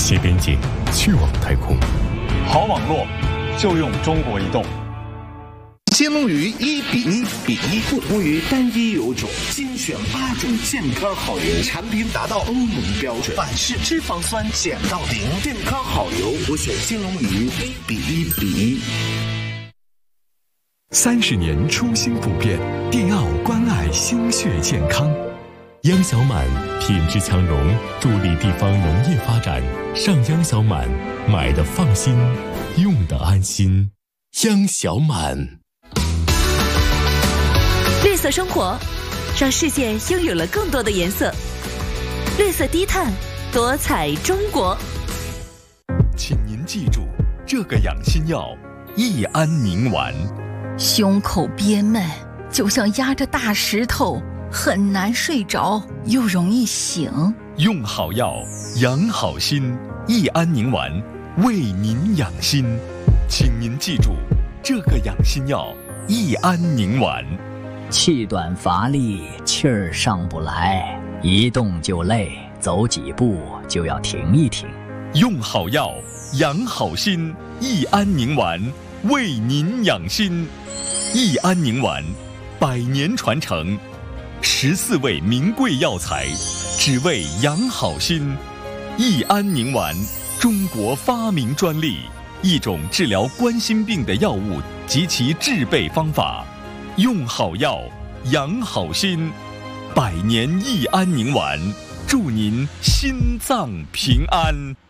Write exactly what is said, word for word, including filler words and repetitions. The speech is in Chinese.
切边境，去往太空。 好网络就用中国移动。 金龙鱼一比一比一，不同于单一油种，精选八种健康好油，产品达到欧盟标准，反式脂肪酸减到零，健康好油，我选金龙鱼一比一比一。 三十年初心不变，迪奥关爱心血健康。 央小满品质强融，助力地方农业发展。上央小满，买的放心，用的安心。央小满。 绿色生活，让世界拥有了更多的颜色。绿色低碳，多彩中国。 请您记住这个养心药：益安宁丸。 胸口憋闷，就像压着大石头，很难睡着，又容易醒。 用好药，养好心。益安宁丸，为您养心。请您记住这个养心药：益安宁丸。 气短乏力，气儿上不来，一动就累，走几步就要停一停。 用好药，养好心。益安宁丸，为您养心。益安宁丸，百年传承，十四味名贵药材，只为养好心。益安宁丸，中国发明专利，一种治疗冠心病的药物及其制备方法。用好药，养好心。百年益安宁丸，祝您心脏平安。